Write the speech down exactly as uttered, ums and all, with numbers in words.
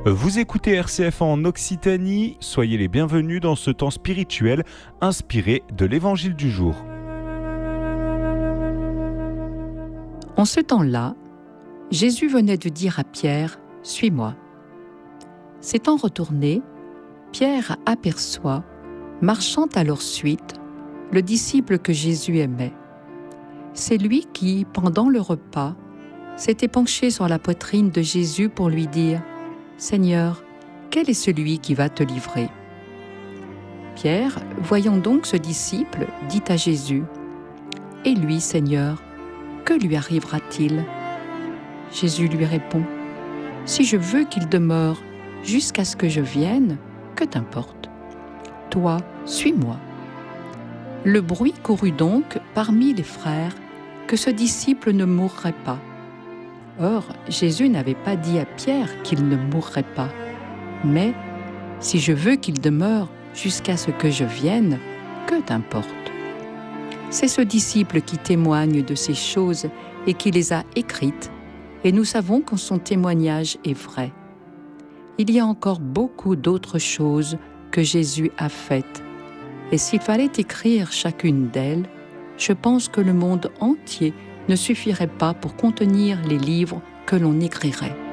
Vous écoutez R C F en Occitanie, soyez les bienvenus dans ce temps spirituel inspiré de l'Évangile du jour. En ce temps-là, Jésus venait de dire à Pierre « Suis-moi ». S'étant retourné, Pierre aperçoit, marchant à leur suite, le disciple que Jésus aimait. C'est lui qui, pendant le repas, s'était penché sur la poitrine de Jésus pour lui dire « Seigneur, quel est celui qui va te livrer ?» Pierre, voyant donc ce disciple, dit à Jésus « Et lui, Seigneur, que lui arrivera-t-il » Jésus lui répond « Si je veux qu'il demeure jusqu'à ce que je vienne, que t'importe ? Toi, suis-moi. » Le bruit courut donc parmi les frères que ce disciple ne mourrait pas. Or, Jésus n'avait pas dit à Pierre qu'il ne mourrait pas, mais « Si je veux qu'il demeure jusqu'à ce que je vienne, que t'importe ?» C'est ce disciple qui témoigne de ces choses et qui les a écrites, et nous savons que son témoignage est vrai. Il y a encore beaucoup d'autres choses que Jésus a faites, et s'il fallait écrire chacune d'elles, je pense que le monde entier ne suffirait pas pour contenir les livres que l'on écrirait.